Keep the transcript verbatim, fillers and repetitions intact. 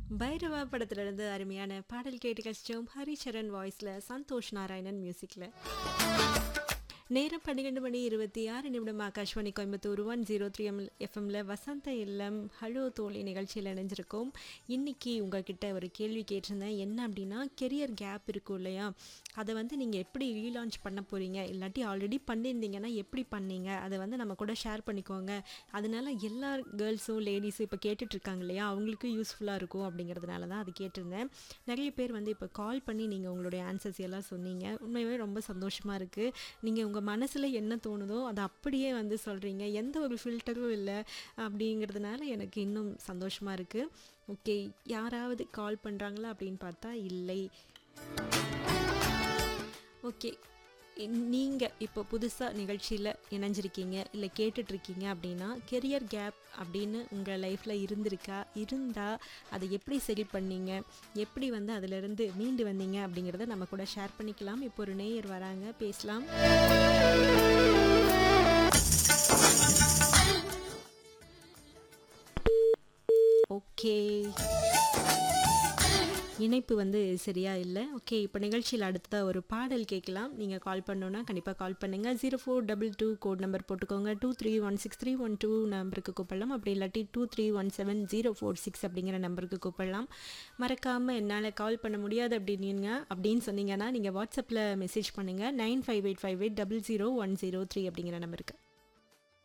பைரவா படத்திலிருந்து அருமையான பாடல் கேட்டு கழிச்சோம். ஹரிச்சரன் வாய்ஸ்ல, சந்தோஷ் நாராயணன் மியூசிக்ல. நேரம் பன்னிரண்டு மணி இருபத்தி ஆறு நிமிடம். Akashvani Coimbatore one zero three M எஃப்எம்ல வசந்த இல்லம் ஹலோ தோழி நிகழ்ச்சியில் இணைஞ்சிருக்கோம். இன்னைக்கு உங்ககிட்ட ஒரு கேள்வி கேட்டிருந்தேன். என்ன அப்படின்னா, கெரியர் கேப் இருக்கும் இல்லையா, அதை வந்து நீங்கள் எப்படி ரீலான்ச் பண்ண போகிறீங்க, இல்லாட்டி ஆல்ரெடி பண்ணியிருந்தீங்கன்னா எப்படி பண்ணீங்க, அதை வந்து நம்ம கூட ஷேர் பண்ணிக்கோங்க. அதனால எல்லா கேர்ள்ஸும் லேடிஸும் இப்போ கேட்டுட்ருக்காங்க இல்லையா, அவங்களுக்கும் யூஸ்ஃபுல்லாக இருக்கும் அப்படிங்கிறதுனால தான் அது கேட்டிருந்தேன். நிறைய பேர் வந்து இப்போ கால் பண்ணி நீங்கள் உங்களுடைய ஆன்சர்ஸ் எல்லாம் சொன்னீங்க. உண்மையாகவே ரொம்ப சந்தோஷமாக இருக்குது. நீங்கள் உங்கள் மனசில் என்ன தோணுதோ அதை அப்படியே வந்து சொல்கிறீங்க, எந்த ஒரு ஃபில்டரும் இல்லை அப்படிங்கிறதுனால எனக்கு இன்னும் சந்தோஷமாக இருக்குது. ஓகே, யாராவது கால் பண்ணுறாங்களா அப்படின்னு பார்த்தா இல்லை. ஓகே, நீங்கள் இப்போ புதுசாக நிகழ்ச்சியில் இணைஞ்சிருக்கீங்க இல்லை கேட்டுட்ருக்கீங்க அப்படின்னா, கெரியர் கேப் அப்படின்னு உங்கள் லைஃப்பில் இருந்திருக்கா, இருந்தால் அதை எப்படி சரி பண்ணீங்க, எப்படி வந்து அதிலிருந்து மீண்டு வந்தீங்க அப்படிங்கிறத நம்ம கூட ஷேர் பண்ணிக்கலாம். இப்போ ஒரு நேயர் வராங்க, பேசலாம். ஓகே, இணைப்பு வந்து சரியா இல்லை. ஓகே, இப்போ நிகழ்ச்சியில் அடுத்த ஒரு பாடல் கேட்கலாம். நீங்கள் கால் பண்ணோன்னா கண்டிப்பாக கால் பண்ணுங்கள். Zero four double two code number போட்டுக்கோங்க. Two three one six three one two நம்பருக்கு கூப்பிடலாம். அப்படி இல்லாட்டி two three one seven zero four six அப்படிங்கிற நம்பருக்கு கூப்பிடலாம். மறக்காமல் என்னால் கால் பண்ண முடியாது அப்படின்னீங்க அப்படின்னு சொன்னீங்கன்னா நீங்கள் வாட்ஸ்அப்பில் மெசேஜ் பண்ணுங்கள். Nine five eight five eight double zero one zero three அப்படிங்கிற நம்பருக்கு.